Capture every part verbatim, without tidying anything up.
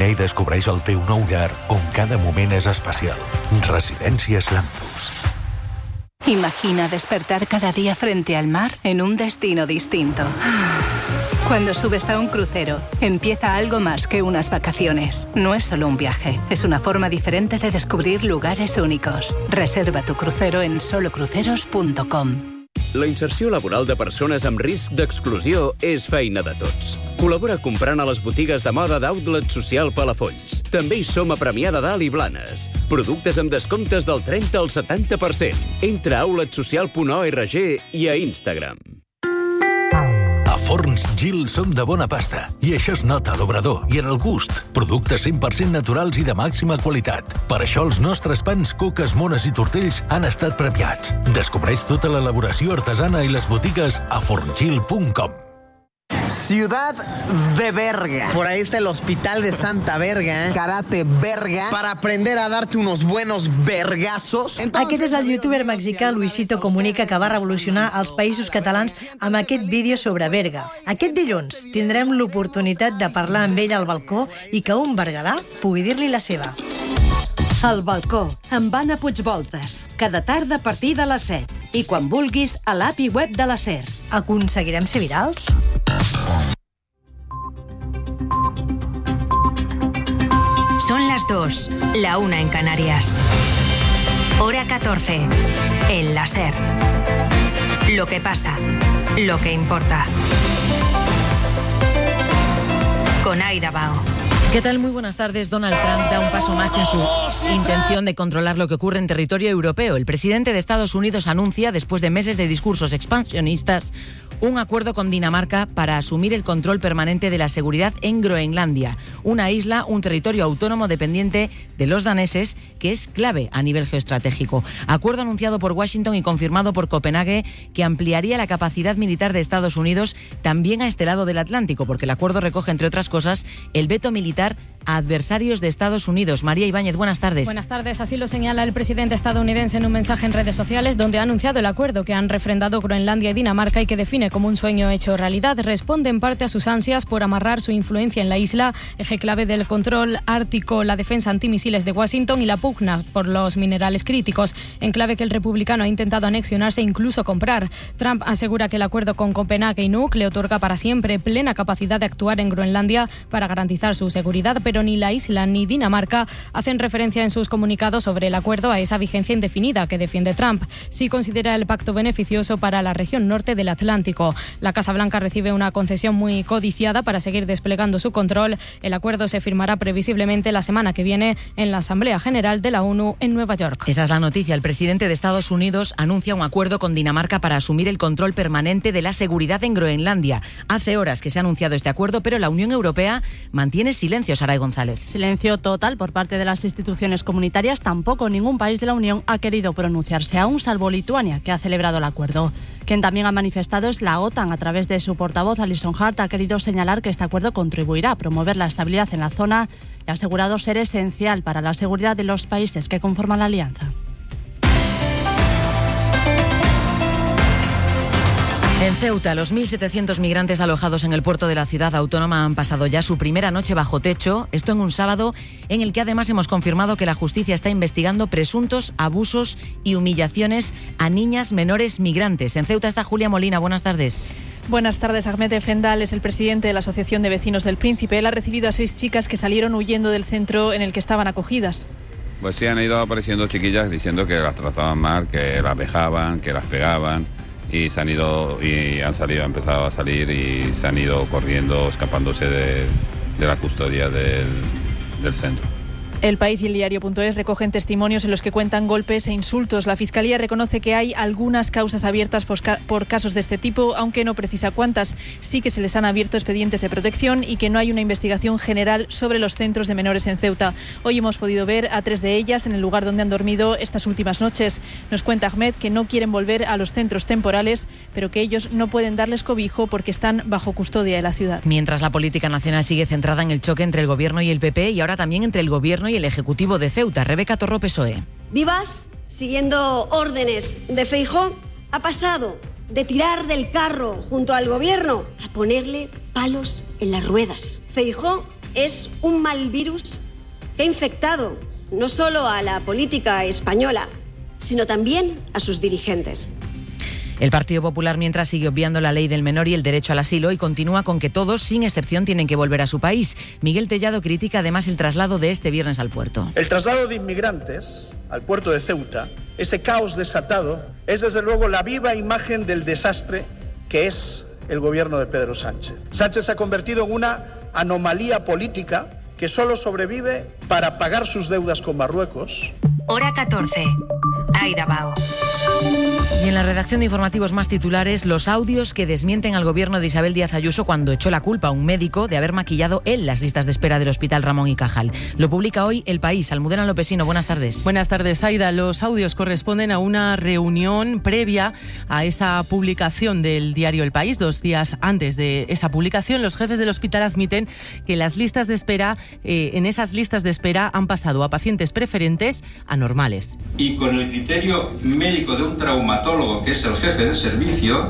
Vine i descobreix el teu nou llar on cada moment és especial. Residencias Lanzus. Imagina despertar cada día frente al mar en un destino distinto. Cuando subes a un crucero, empieza algo más que unas vacaciones. No es solo un viaje, es una forma diferente de descubrir lugares únicos. Reserva tu crucero en solo cruceros punto com. La inserció laboral de persones amb risc d'exclusió és feina de tots. Col·labora comprant a les botigues de moda d'Outlet Social Palafolls. També hi som a Premià de Dalt i Blanes. Productes amb descomptes del trenta al setanta per cent. Entra a outlet social punt org i a Instagram. A Forns Gil som de bona pasta i això es nota a l'obrador i en el gust. Productes cent per cent naturals i de màxima qualitat. Per això els nostres pans, coques, mones i tortells han estat premiats. Descobreix tota l'elaboració artesana i les botigues a forngil punt com. Ciudad de Verga. Por ahí está el Hospital de Santa Verga, ¿eh? Karate Verga, para aprender a darte unos buenos vergazos. Entonces, aquest és el youtuber mexicà Luisito Comunica, que va revolucionar els països catalans amb aquest vídeo sobre Berga. Aquest dilluns tindrem l'oportunitat de parlar amb ell al balcó i que un berguedà pugui dir-li la seva. Al balcó, amb Anna Puigvoltes. Cada tarda a partir de les set. I quan vulguis, a l'app i web de la SER. Aconseguirem ser virals? Son las dos, la una en Canarias. Hora catorce, en la SER. Lo que pasa, lo que importa. Con Aida Bao. ¿Qué tal? Muy buenas tardes. Donald Trump da un paso más en su intención de controlar lo que ocurre en territorio europeo. El presidente de Estados Unidos anuncia, después de meses de discursos expansionistas, un acuerdo con Dinamarca para asumir el control permanente de la seguridad en Groenlandia, una isla, un territorio autónomo dependiente de los daneses, que es clave a nivel geoestratégico. Acuerdo anunciado por Washington y confirmado por Copenhague, que ampliaría la capacidad militar de Estados Unidos también a este lado del Atlántico, porque el acuerdo recoge, entre otras cosas, el veto militar a adversarios de Estados Unidos. María Ibáñez, buenas tardes. Buenas tardes. Así lo señala el presidente estadounidense en un mensaje en redes sociales, donde ha anunciado el acuerdo que han refrendado Groenlandia y Dinamarca y que define como un sueño hecho realidad. Responde en parte a sus ansias por amarrar su influencia en la isla, eje clave del control ártico, la defensa antimisiles de Washington y la pugna por los minerales críticos, en clave que el republicano ha intentado anexionarse e incluso comprar. Trump asegura que el acuerdo con Copenhague y Nuuk le otorga para siempre plena capacidad de actuar en Groenlandia para garantizar su seguridad, pero ni la isla ni Dinamarca hacen referencia en sus comunicados sobre el acuerdo a esa vigencia indefinida que defiende Trump. Sí considera el pacto beneficioso para la región norte del Atlántico. La Casa Blanca recibe una concesión muy codiciada para seguir desplegando su control. El acuerdo se firmará previsiblemente la semana que viene en la Asamblea General de la ONU en Nueva York. Esa es la noticia. El presidente de Estados Unidos anuncia un acuerdo con Dinamarca para asumir el control permanente de la seguridad en Groenlandia. Hace horas que se ha anunciado este acuerdo, pero la Unión Europea mantiene silencio. Saray González. Silencio total por parte de las instituciones comunitarias. Tampoco ningún país de la Unión ha querido pronunciarse, aún salvo Lituania, que ha celebrado el acuerdo. Quien también ha manifestado es la OTAN. A través de su portavoz, Alison Hart, ha querido señalar que este acuerdo contribuirá a promover la estabilidad en la zona y ha asegurado ser esencial para la seguridad de los países que conforman la alianza. En Ceuta, los mil setecientos migrantes alojados en el puerto de la ciudad autónoma han pasado ya su primera noche bajo techo, esto en un sábado en el que además hemos confirmado que la justicia está investigando presuntos abusos y humillaciones a niñas menores migrantes. En Ceuta está Julia Molina, buenas tardes. Buenas tardes. Ahmed Efendal es el presidente de la Asociación de Vecinos del Príncipe. Él ha recibido a seis chicas que salieron huyendo del centro en el que estaban acogidas. Pues sí, han ido apareciendo chiquillas diciendo que las trataban mal, que las vejaban, que las pegaban. Y se han ido y han salido, han empezado a salir y se han ido corriendo, escapándose de, de la custodia del, del centro. El País y el Diario punto es recogen testimonios en los que cuentan golpes e insultos. La Fiscalía reconoce que hay algunas causas abiertas por, por casos de este tipo, aunque no precisa cuántas. Sí que se les han abierto expedientes de protección y que no hay una investigación general sobre los centros de menores en Ceuta. Hoy hemos podido ver a tres de ellas en el lugar donde han dormido estas últimas noches. Nos cuenta Ahmed que no quieren volver a los centros temporales, pero que ellos no pueden darles cobijo porque están bajo custodia de la ciudad. Mientras la política nacional sigue centrada en el choque entre el Gobierno y el P P y ahora también entre el Gobierno y el Ejecutivo de Ceuta. Rebeca Torró, P S O E. Vivas, siguiendo órdenes de Feijóo, ha pasado de tirar del carro junto al Gobierno a ponerle palos en las ruedas. Feijóo es un mal virus que ha infectado no solo a la política española, sino también a sus dirigentes. El Partido Popular, mientras, sigue obviando la ley del menor y el derecho al asilo y continúa con que todos, sin excepción, tienen que volver a su país. Miguel Tellado critica además el traslado de este viernes al puerto. El traslado de inmigrantes al puerto de Ceuta, ese caos desatado, es desde luego la viva imagen del desastre que es el gobierno de Pedro Sánchez. Sánchez se ha convertido en una anomalía política que solo sobrevive para pagar sus deudas con Marruecos. Hora catorce. Aida Bao. Y en la redacción de informativos más titulares, los audios que desmienten al gobierno de Isabel Díaz Ayuso cuando echó la culpa a un médico de haber maquillado él las listas de espera del Hospital Ramón y Cajal. Lo publica hoy El País. Almudena Lopesino, buenas tardes. Buenas tardes, Aida. Los audios corresponden a una reunión previa a esa publicación del diario El País. Dos días antes de esa publicación, los jefes del hospital admiten que las listas de espera, eh, en esas listas de espera han pasado a pacientes preferentes a normales. Y con el criterio médico de un traumatólogo, que es el jefe de servicio,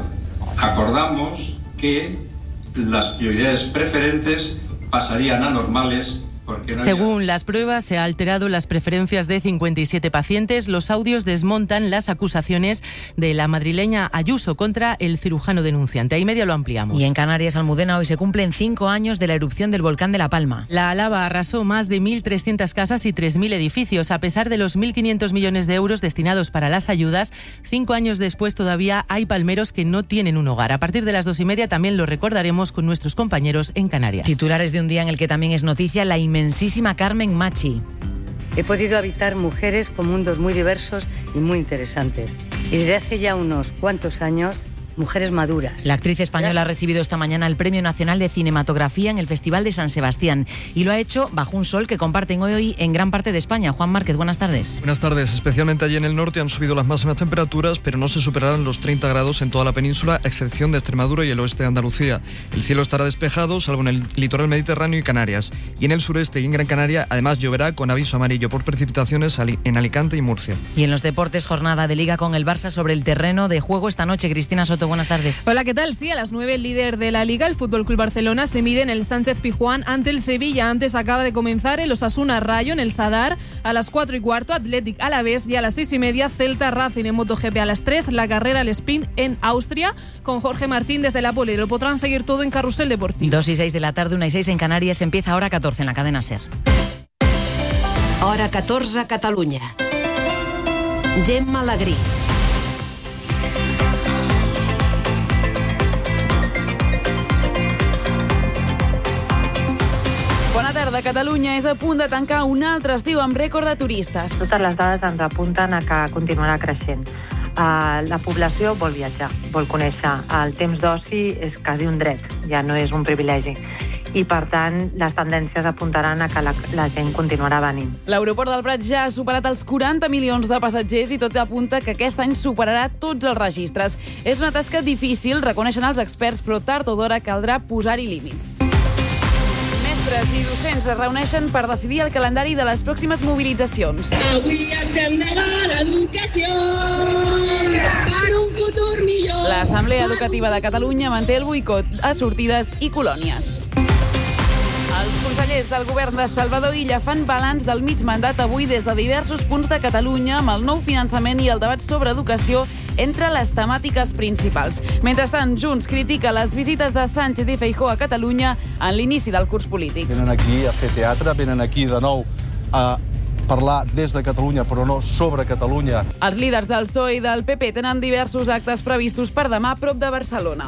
acordamos que las prioridades preferentes pasarían a normales. No Según había... las pruebas, se han alterado las preferencias de cincuenta y siete pacientes. Los audios desmontan las acusaciones de la madrileña Ayuso contra el cirujano denunciante. Ahí medio lo ampliamos. Y en Canarias, Almudena, hoy se cumplen cinco años de la erupción del volcán de La Palma. La lava arrasó más de mil trescientas casas y tres mil edificios. A pesar de los mil quinientos millones de euros destinados para las ayudas, cinco años después todavía hay palmeros que no tienen un hogar. A partir de las dos y media también lo recordaremos con nuestros compañeros en Canarias. Titulares de un día en el que también es noticia la inmensísima Carmen Machi. He podido habitar mujeres con mundos muy diversos y muy interesantes. Y desde hace ya unos cuantos años, mujeres maduras. La actriz española ha recibido esta mañana el Premio Nacional de Cinematografía en el Festival de San Sebastián y lo ha hecho bajo un sol que comparten hoy en gran parte de España. Juan Márquez, buenas tardes. Buenas tardes. Especialmente allí en el norte han subido las máximas temperaturas, pero no se superarán los treinta grados en toda la península, a excepción de Extremadura y el oeste de Andalucía. El cielo estará despejado, salvo en el litoral mediterráneo y Canarias. Y en el sureste y en Gran Canaria, además lloverá con aviso amarillo por precipitaciones en Alicante y Murcia. Y en los deportes, jornada de Liga con el Barça sobre el terreno de juego esta noche. Cristina Soto, buenas tardes. Hola, ¿qué tal? Sí, a las nueve el líder de la Liga, el F C Barcelona, se mide en el Sánchez Pizjuán ante el Sevilla. Antes acaba de comenzar el Osasuna Rayo en el Sadar. A las cuatro y cuarto, Athletic Alavés, y a las seis y media, Celta Racing en MotoGP. A las tres, la carrera al sprint en Austria con Jorge Martín desde la pole. Lo podrán seguir todo en Carrusel Deportivo. Dos y seis de la tarde, una y seis en Canarias. Empieza Hora catorce en la cadena SER. Hora catorze, Catalunya. Gemma Lagrí. Bona tarda. Catalunya és a punt de tancar un altre estiu amb rècord de turistes. Totes les dades ens apunten a que continuarà creixent. Uh, la població vol viatjar, vol conèixer. El temps d'oci és quasi un dret, ja no és un privilegi. I, per tant, les tendències apuntaran a que la, la gent continuarà venint. L'aeroport del Prat ja ha superat els quaranta milions de passatgers i tot apunta que aquest any superarà tots els registres. És una tasca difícil, reconeixen els experts, però tard o d'hora caldrà posar-hi límits. Mestres i docents es reuneixen per decidir el calendari de les pròximes mobilitzacions. Avui estem davant l'educació per un futur millor. L'Assemblea Educativa de Catalunya manté el boicot a sortides i colònies. Els consellers del govern de Salvador Illa fan balanç del mig mandat avui des de diversos punts de Catalunya amb el nou finançament i el debat sobre educació entre les temàtiques principals. Mentrestant, Junts critica les visites de Sánchez i Feijóo a Catalunya en l'inici del curs polític. Venen aquí a fer teatre, venen aquí de nou a parlar des de Catalunya, però no sobre Catalunya. Els líders del P S O E i del P P tenen diversos actes previstos per demà a prop de Barcelona.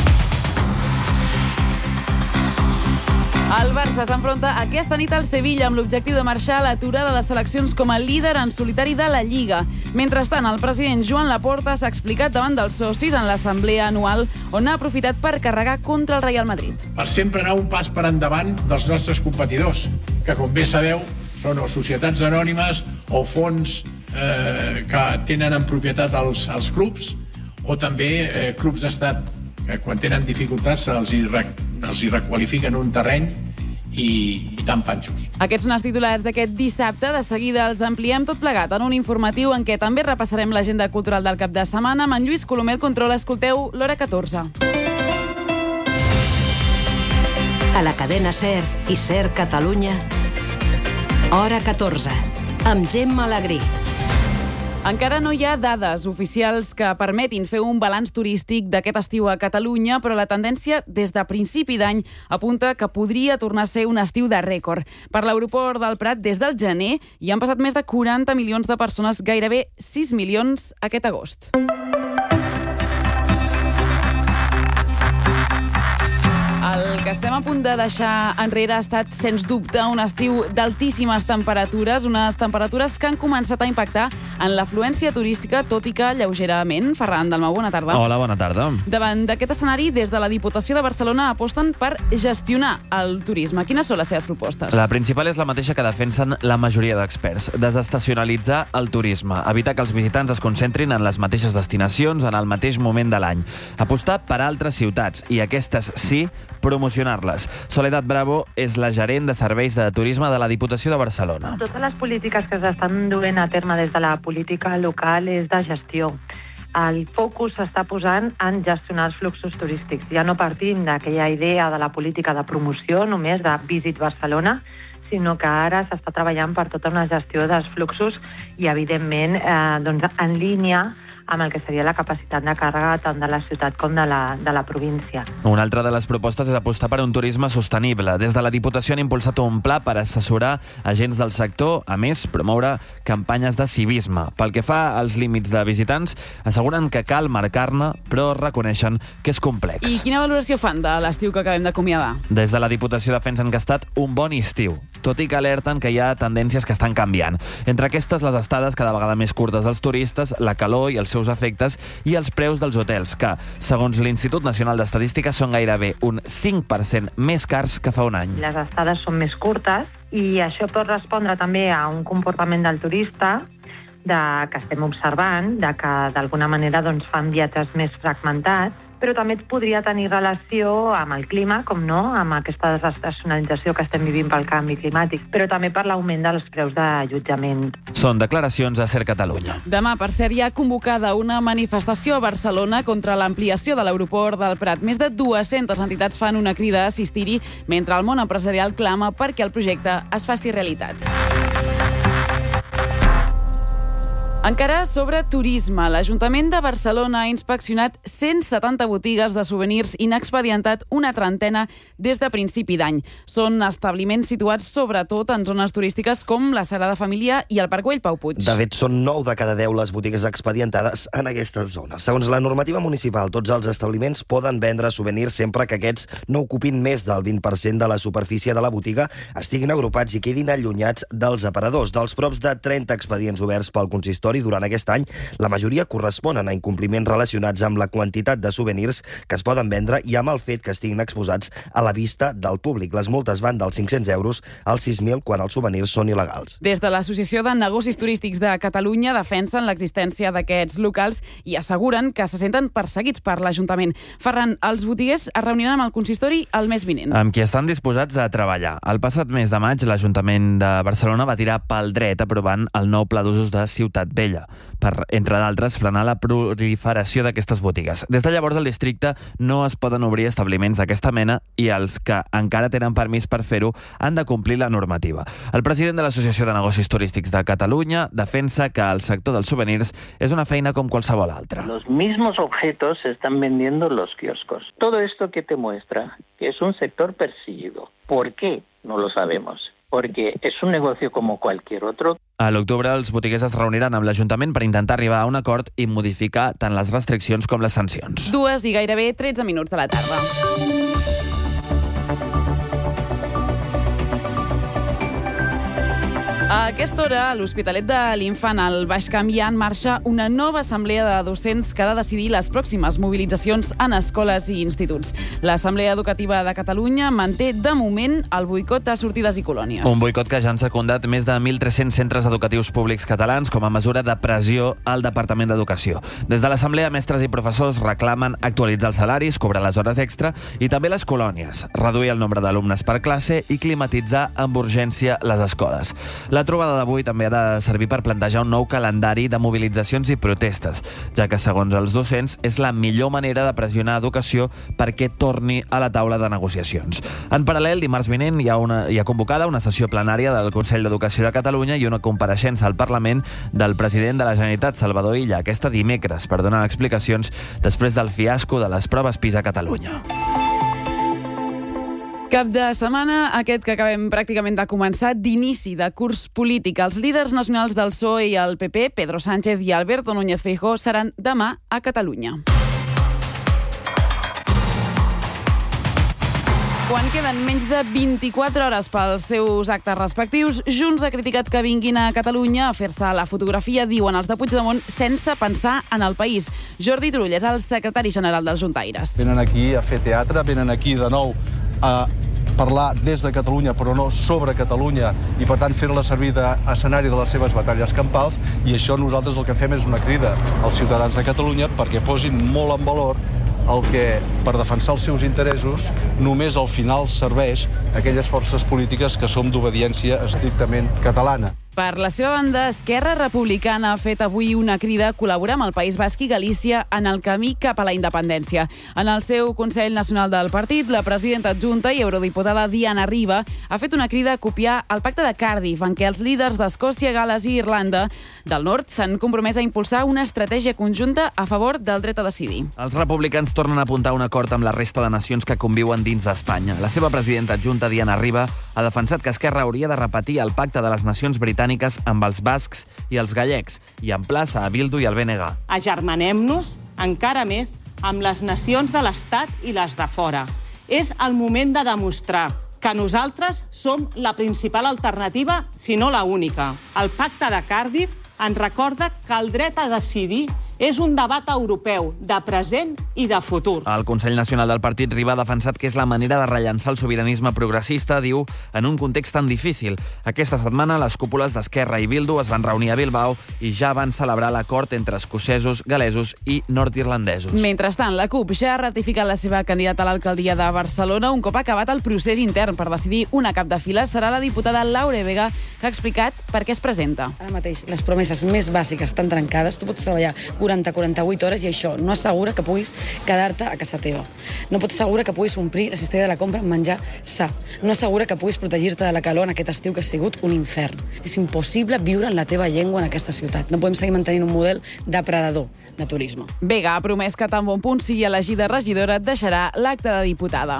El Barça s'enfronta aquesta nit al Sevilla amb l'objectiu de marxar a l'aturada de seleccions com a líder en solitari de la Lliga. Mentrestant, el president Joan Laporta s'ha explicat davant dels socis en l'assemblea anual on ha aprofitat per carregar contra el Real Madrid. Per sempre anar un pas per endavant dels nostres competidors, que com bé sabeu són o societats anònimes o fons eh, que tenen en propietat els, els clubs o també eh, clubs d'estat que quan tenen dificultats els hi, els hi requalifiquen un terreny i, i tan panxos. Aquests són els titulars d'aquest dissabte. De seguida els ampliem tot plegat en un informatiu en què també repassarem l'agenda cultural del cap de setmana. Amb en Lluís Colomer al control, escolteu l'Hora catorze. A la cadena SER i SER Catalunya, Hora catorze, amb Gemma Alegrí. Encara no hi ha dades oficials que permetin fer un balanç turístic d'aquest estiu a Catalunya, però la tendència des de principi d'any apunta que podria tornar a ser un estiu de rècord. Per l'aeroport del Prat, des del gener, hi han passat més de quaranta milions de persones, gairebé sis milions aquest agost. El que estem a punt de deixar enrere ha estat, sens dubte, un estiu d'altíssimes temperatures, unes temperatures que han començat a impactar en l'afluència turística, tot i que lleugerament. Ferran Dalmau, bona tarda. Hola, bona tarda. Davant d'aquest escenari, des de la Diputació de Barcelona aposten per gestionar el turisme. Quines són les seves propostes? La principal és la mateixa que defensen la majoria d'experts: desestacionalitzar el turisme, evitar que els visitants es concentrin en les mateixes destinacions en el mateix moment de l'any, apostar per altres ciutats i aquestes sí, promocionar-les. Soledad Bravo és la gerent de serveis de turisme de la Diputació de Barcelona. Totes les polítiques que s'estan duent a terme des de la política local és de gestió. El focus s'està posant en gestionar els fluxos turístics. Ja no partim d'aquella idea de la política de promoció, només de Visit Barcelona, sinó que ara s'està treballant per tota una gestió dels fluxos i, evidentment, eh, doncs, en línia amb el que seria la capacitat de càrrega tant de la ciutat com de la, de la província. Una altra de les propostes és apostar per un turisme sostenible. Des de la Diputació han impulsat un pla per assessorar agents del sector, a més, promoure campanyes de civisme. Pel que fa als límits de visitants, asseguren que cal marcar-ne, però reconeixen que és complex. I quina valoració fan de l'estiu que acabem d'acomiadar? Des de la Diputació defensen que ha estat un bon estiu, tot i que alerten que hi ha tendències que estan canviant. Entre aquestes, les estades cada vegada més curtes dels turistes, la calor i els seus efectes i els preus dels hotels, que, segons l'Institut Nacional d'Estadística, són gairebé un cinc per cent més cars que fa un any. Les estades són més curtes i això pot respondre també a un comportament del turista de, que estem observant, de que d'alguna manera doncs, fan viatges més fragmentats, però també podria tenir relació amb el clima, com no, amb aquesta desestacionalització que estem vivint pel canvi climàtic, però també per l'augment dels preus d'allotjament. Són declaracions a SER Catalunya. Demà, per cert, hi ha convocada una manifestació a Barcelona contra l'ampliació de l'aeroport del Prat. Més de dues-centes entitats fan una crida a assistir-hi, mentre el món empresarial clama perquè el projecte es faci realitat. Encara sobre turisme, l'Ajuntament de Barcelona ha inspeccionat cent setanta botigues de souvenirs i n'ha expedientat una trentena des de principi d'any. Són establiments situats sobretot en zones turístiques com la Sagrada Família i el Parc Güell, Pau Puig. De fet, són nou de cada deu les botigues expedientades en aquestes zones. Segons la normativa municipal, tots els establiments poden vendre souvenirs sempre que aquests no ocupin més del vint per cent de la superfície de la botiga, estiguin agrupats i quedin allunyats dels aparadors. Dels props de trenta expedients oberts pel consistori durant aquest any, la majoria corresponen a incompliments relacionats amb la quantitat de souvenirs que es poden vendre i amb el fet que estiguin exposats a la vista del públic. Les multes van dels cinc-cents euros als sis mil quan els souvenirs són il·legals. Des de l'Associació de Negocis Turístics de Catalunya defensen l'existència d'aquests locals i asseguren que se senten perseguits per l'Ajuntament. Ferran, els botiguers es reuniran amb el consistori el mes vinent. Amb qui estan disposats a treballar. El passat mes de maig, l'Ajuntament de Barcelona va tirar pel dret aprovant el nou pla d'usos de Ciutat Vella per, entre d'altres, frenar la proliferació d'aquestes botigues. Des de llavors, al districte no es poden obrir establiments d'aquesta mena i els que encara tenen permís per fer-ho han de complir la normativa. El president de l'Associació de Negocis Turístics de Catalunya defensa que el sector dels souvenirs és una feina com qualsevol altra. Los mismos objetos se están vendiendo en los kioscos. Todo esto que te muestra que es un sector perseguido. ¿Por qué? No lo sabemos. Porque es un negocio como cualquier otro. A l'octubre, els botiguers es reuniran amb l'Ajuntament per intentar arribar a un acord i modificar tant les restriccions com les sancions. Dues i gairebé tretze minuts de la tarda. A aquesta hora, a l'Hospitalet de l'Infant, al Baix Camp, hi ha en marxa una nova assemblea de docents que ha de decidir les pròximes mobilitzacions en escoles i instituts. L'Assemblea Educativa de Catalunya manté, de moment, el boicot a sortides i colònies. Un boicot que ja han secundat més de mil tres-cents centres educatius públics catalans com a mesura de pressió al Departament d'Educació. Des de l'Assemblea, mestres i professors reclamen actualitzar els salaris, cobrar les hores extra i també les colònies, reduir el nombre d'alumnes per classe i climatitzar amb urgència les escoles. La trobada d'avui també ha de servir per plantejar un nou calendari de mobilitzacions i protestes, ja que, segons els docents, és la millor manera de pressionar Educació perquè torni a la taula de negociacions. En paral·lel, dimarts vinent hi ha, una, hi ha convocada una sessió plenària del Consell d'Educació de Catalunya i una compareixença al Parlament del president de la Generalitat, Salvador Illa, aquesta dimecres, per donar explicacions després del fiasco de les proves PISA a Catalunya. Cap de setmana, aquest que acabem pràcticament de començar, d'inici de curs polític. Els líders nacionals del P S O E i el P P, Pedro Sánchez i Alberto Núñez Feijóo, seran demà a Catalunya. Quan queden menys de vint-i-quatre hores pels seus actes respectius, Junts ha criticat que vinguin a Catalunya a fer-se la fotografia, diuen els de Puigdemont, sense pensar en el país. Jordi Turull és el secretari general dels juntaires. Venen aquí a fer teatre, venen aquí de nou a parlar des de Catalunya, però no sobre Catalunya, i per tant fer-la servir d'escenari de les seves batalles campals, i això nosaltres el que fem és una crida als ciutadans de Catalunya perquè posin molt en valor el que, per defensar els seus interessos, només al final serveix a aquelles forces polítiques que som d'obediència estrictament catalana. Per la seva banda, Esquerra Republicana ha fet avui una crida a col·laborar amb el País Basc i Galícia en el camí cap a la independència. En el seu Consell Nacional del Partit, la presidenta adjunta i eurodiputada Diana Riba ha fet una crida a copiar el pacte de Cardiff, en què els líders d'Escòcia, Gales i Irlanda del Nord s'han compromès a impulsar una estratègia conjunta a favor del dret a decidir. Els republicans tornen a apuntar un acord amb la resta de nacions que conviuen dins d'Espanya. La seva presidenta adjunta, Diana Riba, ha defensat que Esquerra hauria de repetir el pacte de les nacions britàniques amb els bascs i els gallecs i emplaça a Bildu i al B N G. Agermanem-nos encara més amb les nacions de l'Estat i les de fora. És el moment de demostrar que nosaltres som la principal alternativa, si no la única. El pacte de Cardiff ens recorda que el dret a decidir és un debat europeu de present i de futur. El Consell Nacional del Partit, Riba, ha defensat que és la manera de rellançar el sobiranisme progressista, diu, en un context tan difícil. Aquesta setmana, les cúpules d'Esquerra i Bildu es van reunir a Bilbao i ja van celebrar l'acord entre escocesos, galesos i nord-irlandesos. Mentrestant, la CUP ja ha ratificat la seva candidata a l'alcaldia de Barcelona un cop acabat el procés intern per decidir una cap de fila. Serà la diputada Laura Vega que ha explicat per què es presenta. Ara mateix, les promeses més bàsiques estan trencades. Tu pots treballar quaranta a quaranta-vuit hores i això no assegura que puguis quedar-te a casa teva. No pot assegurar que puguis omplir la cistella de la compra amb menjar sa. No assegura que puguis protegir-te de la calor en aquest estiu que ha sigut un infern. És impossible viure en la teva llengua en aquesta ciutat. No podem seguir mantenint un model depredador de turisme. Vega ha promès que tan bon punt sigui elegida regidora deixarà l'acte de diputada.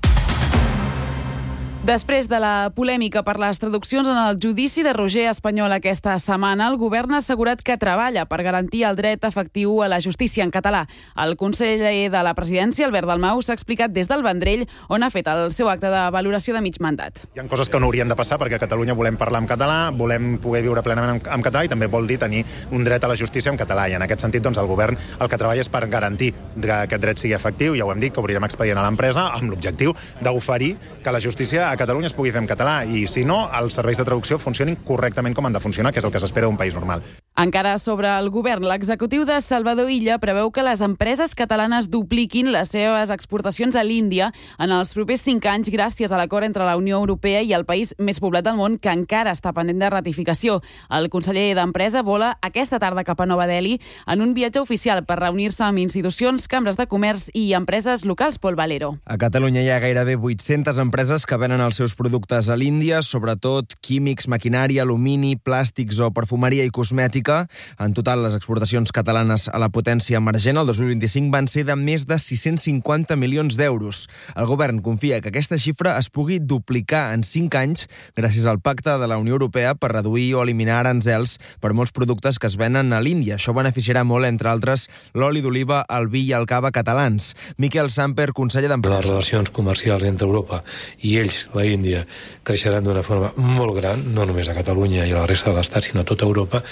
Després de la polèmica per les traduccions en el judici de Roger Espanyol aquesta setmana, el govern ha assegurat que treballa per garantir el dret efectiu a la justícia en català. El conseller de la presidència, Albert Dalmau, s'ha explicat des del Vendrell, on ha fet el seu acte de valoració de mig mandat. Hi ha coses que no haurien de passar perquè a Catalunya volem parlar en català, volem poder viure plenament en català i també vol dir tenir un dret a la justícia en català. I en aquest sentit, doncs, el govern el que treballa és per garantir que aquest dret sigui efectiu. Ja ho hem dit, que obrirem expedient a l'empresa amb l'objectiu d'oferir que la justícia a Catalunya es pugui fer en català i, si no, els serveis de traducció funcionin correctament com han de funcionar, que és el que s'espera d'un país normal. Encara sobre el govern, l'executiu de Salvador Illa preveu que les empreses catalanes dupliquin les seves exportacions a l'Índia en els propers cinc anys gràcies a l'acord entre la Unió Europea i el país més poblat del món que encara està pendent de ratificació. El conseller d'Empresa vola aquesta tarda cap a Nova Delhi en un viatge oficial per reunir-se amb institucions, cambres de comerç i empreses locals. Pol Valero. A Catalunya hi ha gairebé vuit-centes empreses que venen els seus productes a l'Índia, sobretot químics, maquinària, alumini, plàstics o perfumeria i cosmètica. En total, les exportacions catalanes a la potència emergent el dos mil vint-i-cinc van ser de més de sis-cents cinquanta milions d'euros. El govern confia que aquesta xifra es pugui duplicar en cinc anys gràcies al pacte de la Unió Europea per reduir o eliminar aranzels per molts productes que es venen a l'Índia. Això beneficiarà molt, entre altres, l'oli d'oliva, el vi i el cava catalans. Miquel Samper, conseller d'Empresa. Les relacions comercials entre Europa i ells, la Índia, creixeran d'una forma molt gran, no només a Catalunya i a la resta de l'Estat, sinó a tota Europa, i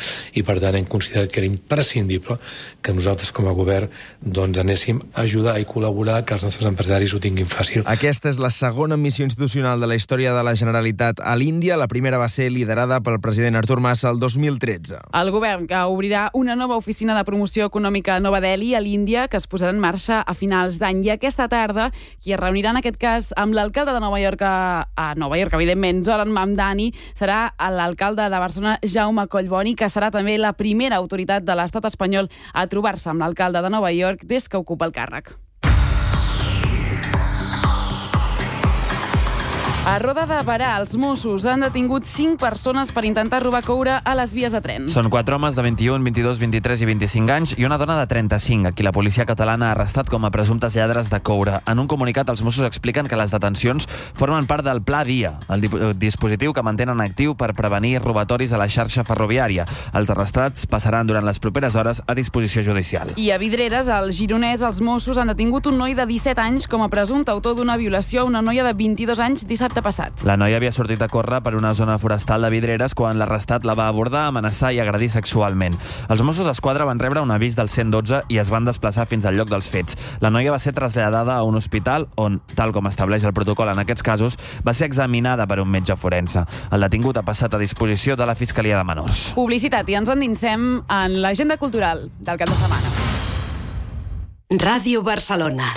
i per tant hem considerat que era imprescindible que nosaltres com a govern doncs anéssim a ajudar i col·laborar que els nostres empresaris ho tinguin fàcil. Aquesta és la segona missió institucional de la història de la Generalitat a l'Índia. La primera va ser liderada pel president Artur Mas el dos mil tretze. El govern que obrirà una nova oficina de promoció econòmica a Nova Delhi, a l'Índia, que es posarà en marxa a finals d'any. I aquesta tarda, qui es reunirà en aquest cas amb l'alcalde de Nova York a, a Nova York, evidentment, Zoran Mamdani, serà l'alcalde de Barcelona, Jaume Collboni, que serà també la primera autoritat de l'estat espanyol a trobar-se amb l'alcalde de Nova York des que ocupa el càrrec. A Roda de Berà, els Mossos han detingut cinc persones per intentar robar coure a les vies de tren. Són quatre homes de vint-i-un, vint-i-dos, vint-i-tres i vint-i-cinc anys i una dona de trenta-cinc, a qui la policia catalana ha arrestat com a presumptes lladres de coure. En un comunicat, els Mossos expliquen que les detencions formen part del Pla Via, el dispositiu que mantenen actiu per prevenir robatoris a la xarxa ferroviària. Els arrestats passaran durant les properes hores a disposició judicial. I a Vidreres, al Gironès, els Mossos han detingut un noi de disset anys com a presumpte autor d'una violació a una noia de vint-i-dos anys dissabte passat. La noia havia sortit a córrer per una zona forestal de Vidreres quan l'arrestat la va abordar, amenaçar i agredir sexualment. Els Mossos d'Esquadra van rebre un avís del cent dotze i es van desplaçar fins al lloc dels fets. La noia va ser traslladada a un hospital on, tal com estableix el protocol en aquests casos, va ser examinada per un metge forense. El detingut ha passat a disposició de la Fiscalia de Menors. Publicitat, i ens endinsem en l'agenda cultural del cap de setmana. Ràdio Barcelona.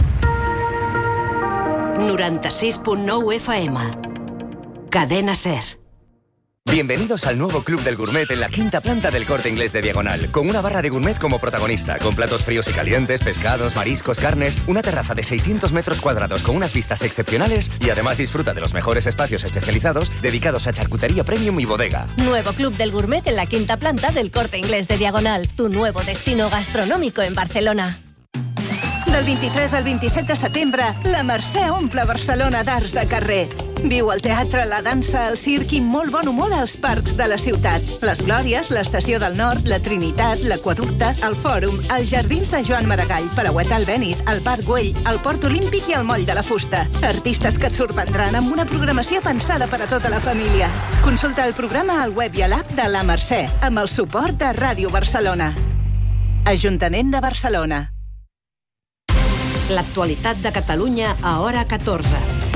noventa y seis punto nueve F M. Cadena SER. Bienvenidos al nuevo Club del Gourmet en la quinta planta del Corte Inglés de Diagonal, con una barra de gourmet como protagonista, con platos fríos y calientes, pescados, mariscos, carnes, una terraza de seiscientos metros cuadrados con unas vistas excepcionales y además disfruta de los mejores espacios especializados dedicados a charcutería premium y bodega. Nuevo Club del Gourmet en la quinta planta del Corte Inglés de Diagonal, tu nuevo destino gastronómico en Barcelona. Del vint-i-tres al vint-i-set de setembre, la Mercè omple Barcelona d'arts de carrer. Viu el teatre, la dansa, el circ i molt bon humor als parcs de la ciutat. Les Glòries, l'Estació del Nord, la Trinitat, l'Aqüeducte, el Fòrum, els Jardins de Joan Maragall, Parauet Albéniz, el Parc Güell, el Port Olímpic i el Moll de la Fusta. Artistes que et sorprendran amb una programació pensada per a tota la família. Consulta el programa al web i a l'app de la Mercè, amb el suport de Ràdio Barcelona. Ajuntament de Barcelona. L'actualitat de Catalunya a hora catorze.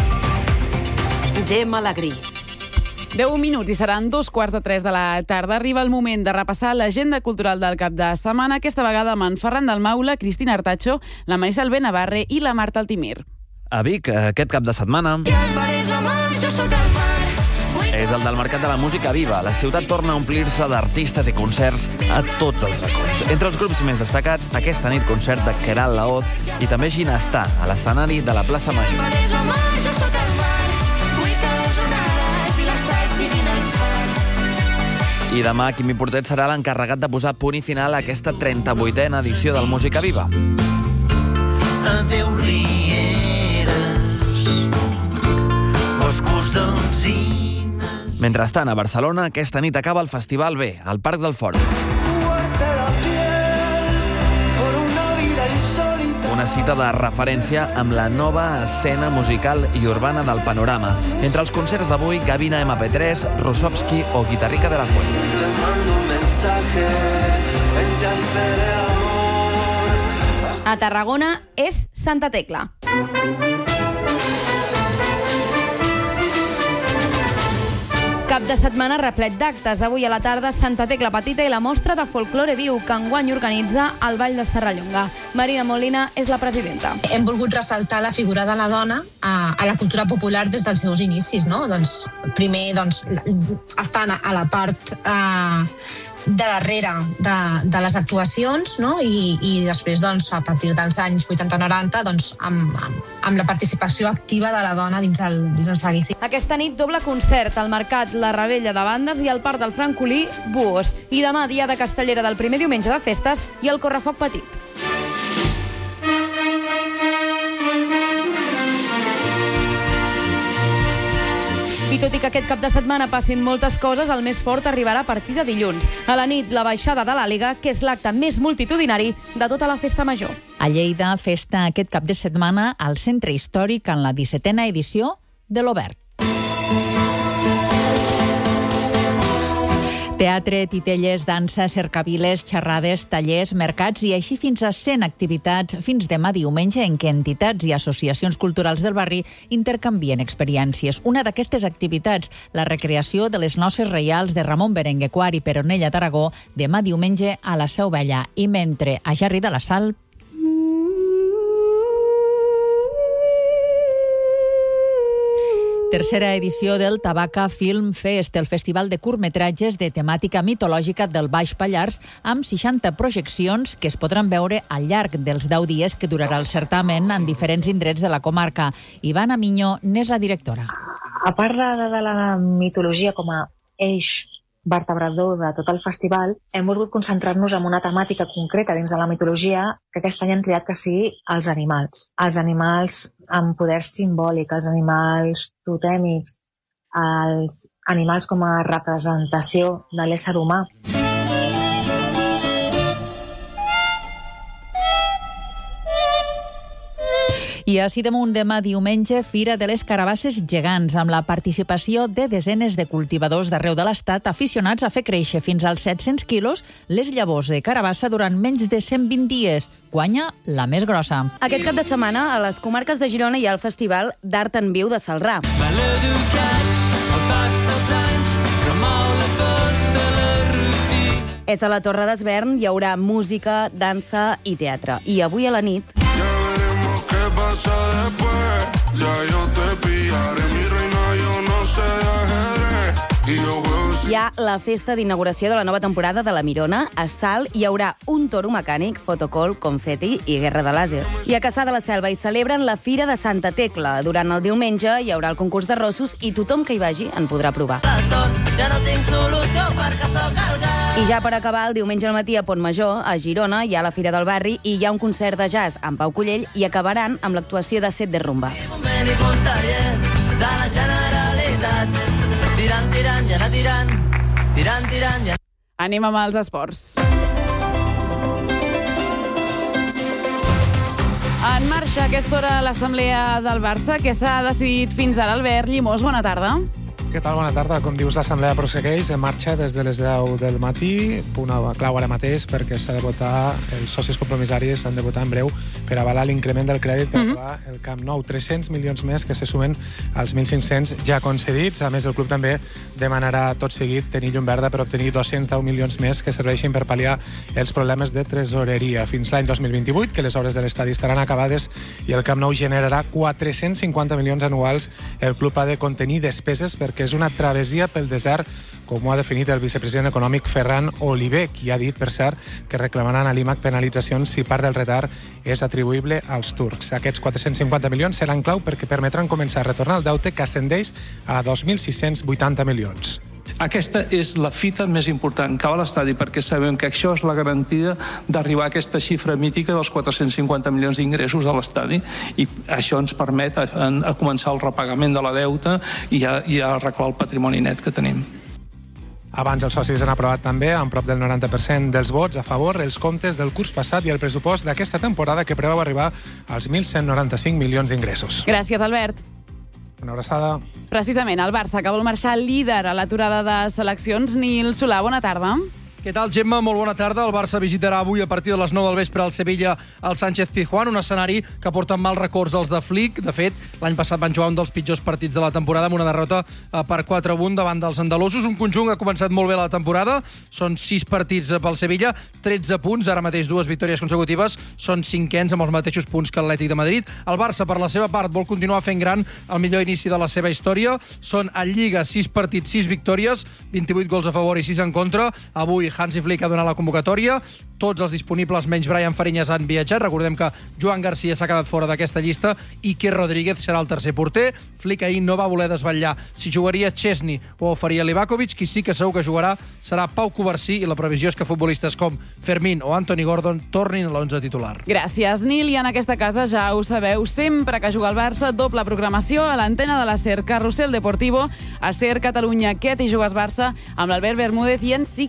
Gemma Alegrí. deu minuts i seran dos quarts de tres de la tarda. Arriba el moment de repassar l'agenda cultural del cap de setmana, aquesta vegada amb en Ferran del Maula, Cristina Artacho, la Marisol Benavarre i la Marta Altimir. A Vic, aquest cap de setmana és el del Mercat de la Música Viva. La ciutat torna a omplir-se d'artistes i concerts a tots els racons. Entre els grups més destacats, aquesta nit concert de Queralt Laoz i també Ginestà, a l'escenari de la plaça Major. I demà Quimi Portet serà l'encarregat de posar punt i final a aquesta trenta-vuitena edició del Música Viva. Adéu rieres, boscos d'alzina. Mentrestant, a Barcelona, aquesta nit acaba el Festival B, al Parc del Fòrum. Una cita de referència amb la nova escena musical i urbana del panorama. Entre els concerts d'avui, Gavina ema pe tres, Rusovski o Guitarrica de la Fuente. A Tarragona és Santa Tecla. Cap de setmana replet d'actes. Avui a la tarda, Santa Tecla Petita i la mostra de folklore viu que enguany organitza el Ball de Serrallonga. Marina Molina és la presidenta. Hem volgut ressaltar la figura de la dona a, a la cultura popular des dels seus inicis, no? Doncs, primer, doncs, estant a la part eh, de darrere de, de les actuacions, no? I, i després, doncs, a partir dels anys vuitanta noranta, doncs, amb, amb, amb la participació activa de la dona dins el, dins el seguici. Aquesta nit, doble concert al Mercat La Ravella de Bandes i al Parc del Francolí, Buos. I demà, dia de Castellera del primer diumenge de festes i el Correfoc Petit. I tot i que aquest cap de setmana passin moltes coses, el més fort arribarà a partir de dilluns. A la nit, la baixada de l'Àliga, que és l'acte més multitudinari de tota la festa major. A Lleida, festa aquest cap de setmana al Centre Històric en la dissetena edició de l'Obert. Teatre, titelles, dansa, cercaviles, xerrades, tallers, mercats i així fins a cent activitats fins demà diumenge en què entitats i associacions culturals del barri intercanvien experiències. Una d'aquestes activitats, la recreació de les noces reials de Ramon Berenguer Quart i Peronella d'Aragó, demà diumenge a la Seu Vella. I mentre a Jarri de la Sal tercera edició del Tabaca Film Fest, el festival de curtmetratges de temàtica mitològica del Baix Pallars, amb seixanta projeccions que es podran veure al llarg dels deu dies que durarà el certamen en diferents indrets de la comarca. Ivana Miñó n'és la directora. A part de, de la mitologia com a eix vertebrador de tot el festival, hem volgut concentrar-nos en una temàtica concreta dins de la mitologia que aquest any hem triat que sigui els animals. Els animals amb poder simbòlic, els animals totèmics, els animals com a representació de l'ésser humà. I així damunt demà diumenge, Fira de les Carabasses Gegants, amb la participació de desenes de cultivadors d'arreu de l'Estat aficionats a fer créixer fins als set-cents quilos les llavors de carabassa durant menys de cent vint dies. Guanya la més grossa. Aquest cap de setmana, a les comarques de Girona hi ha el Festival d'Art en Viu de Celrà. És a la Torre d'Esvern, hi haurà música, dansa i teatre. I avui a la nit pasa después, ya yo te pillaré, mi reina, yo no sé de ajedrez, y yo juego sin... Hi ha la festa d'inauguració de la nova temporada de la Mirona. A Salt hi haurà un toro mecànic, fotocol, confeti i guerra de làser. I a Cassà de la Selva hi celebren la Fira de Santa Tecla. Durant el diumenge hi haurà el concurs d'arrossos i tothom que hi vagi en podrà provar. Ja no tinc solució perquè sóc el gat. I ja per acabar, el diumenge al matí a Pontmajor, a Girona, hi ha la Fira del Barri i hi ha un concert de jazz amb Pau Collell i acabaran amb l'actuació de Set de Rumba. Conveni conseller de la Generalitat. Tirant, tirant, i anar tirant. Tirant, tirant, i anar... Anem amb els esports. En marxa a aquesta hora l'assemblea del Barça, que s'ha decidit fins ara. Albert Llimós, bona tarda. Què tal? Bona tarda. Com dius, l'assemblea prossegueix en marxa des de les deu del matí. Punt clau ara mateix perquè s'ha de votar, els socis compromissaris han de votar en breu per avalar l'increment del crèdit per mm -hmm. acabar el Camp Nou. tres-cents milions més que se sumen als mil cinc-cents ja concedits. A més, el club també demanarà tot seguit tenir llum verda per obtenir dos-cents deu milions més que serveixin per pal·liar els problemes de tresoreria. Fins l'any dos mil vint-i-vuit, que les obres de l'estadi estaran acabades i el Camp Nou generarà quatre-cents cinquanta milions anuals. El club ha de contenir despeses perquè que és una travessia pel desert, com ho ha definit el vicepresident econòmic Ferran Oliver, qui ha dit, per cert, que reclamaran a l'I M A C penalitzacions si part del retard és atribuïble als turcs. Aquests quatre-cents cinquanta milions seran clau perquè permetran començar a retornar el deute que ascendeix a dos mil sis-cents vuitanta milions. Aquesta és la fita més important que va a l'estadi, perquè sabem que això és la garantia d'arribar a aquesta xifra mítica dels quatre-cents cinquanta milions d'ingressos a l'estadi, i això ens permet a, a començar el repagament de la deuta i a, i a arreglar el patrimoni net que tenim. Abans els socis han aprovat també, amb prop del noranta per cent dels vots a favor, els comptes del curs passat i el pressupost d'aquesta temporada, que preveu arribar als mil cent noranta-cinc milions d'ingressos. Gràcies, Albert. Una abraçada. Precisament, el Barça, que vol marxar líder a l'aturada de seleccions. Nil Solà, bona tarda. Què tal, Gemma? Molt bona tarda. El Barça visitarà avui a partir de les nou del vespre al Sevilla al Sánchez-Pizjuán, un escenari que porta mals records als de Flick. De fet, l'any passat van jugar un dels pitjors partits de la temporada amb una derrota per quatre a un davant dels andalusos. Un conjunt que ha començat molt bé la temporada. Són sis partits pel Sevilla, tretze punts, ara mateix dues victòries consecutives. Són cinquens amb els mateixos punts que l'Atlètic de Madrid. El Barça, per la seva part, vol continuar fent gran el millor inici de la seva història. Són a Lliga sis partits, sis victòries, vint-i-vuit gols a favor i sis en contra. Avui Hansi Flick ha donat la convocatòria. Tots els disponibles, menys Brian Fariñas, han viatjat. Recordem que Joan Garcia s'ha quedat fora d'aquesta llista i Quer Rodríguez serà el tercer porter. Flick ahir no va voler desvetllar si jugaria Chesney o faria Livakovic. Qui sí que segur que jugarà serà Pau Covarsí, i la previsió és que futbolistes com Fermín o Anthony Gordon tornin a l'onze titular. Gràcies, Nil. I en aquesta casa ja ho sabeu, sempre que juga el Barça, doble programació a l'antena de la SER, Carrusel Deportivo, a SER Catalunya, Què t'hi jugues Barça, amb l'Albert Bermúdez i en Sique Rodríguez.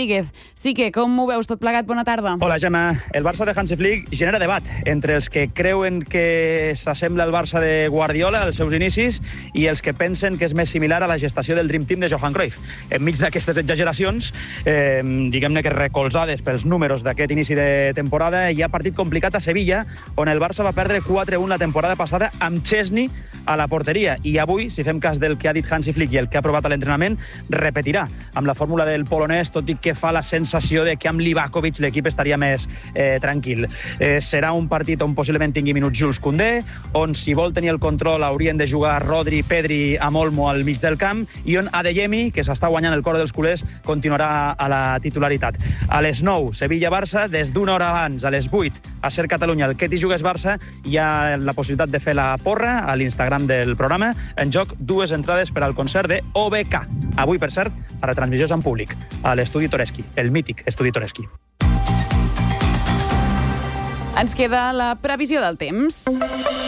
Rodríguez. Sí que, com ho veus tot plegat? Bona tarda. Hola, Gemma. El Barça de Hansi Flick genera debat entre els que creuen que s'assembla al Barça de Guardiola als seus inicis i els que pensen que és més similar a la gestació del Dream Team de Johan Cruyff. Enmig d'aquestes exageracions, eh, diguem-ne que recolzades pels números d'aquest inici de temporada, hi ha partit complicat a Sevilla, on el Barça va perdre quatre a un la temporada passada amb Chesney a la porteria. I avui, si fem cas del que ha dit Hansi Flick i el que ha provat a l'entrenament, repetirà amb la fórmula del polonès, tot i que fa la sensació de que amb Livakovic l'equip estaria més eh, tranquil. Eh, serà un partit on possiblement tingui minuts Jules Koundé, on si vol tenir el control haurien de jugar Rodri, Pedri amb Olmo al mig del camp i on Adeyemi, que s'està guanyant el cor dels culers, continuarà a la titularitat. A les nou, Sevilla-Barça, des d'una hora abans, a les vuit, a Ser Catalunya, el Que t'hi jugues Barça, hi ha la possibilitat de fer la porra a l'Instagram del programa. En joc, dues entrades per al concert de O B K. Avui, per cert, a retransmissions en públic, a l'Estudi Toreschi, el mític Estudi Toreschi. Ens queda la previsió del temps.